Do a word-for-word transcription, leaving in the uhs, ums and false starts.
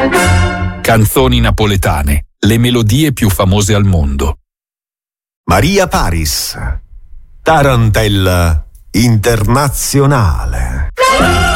Canzoni napoletane, le melodie più famose al mondo. Maria Paris, tarantella internazionale.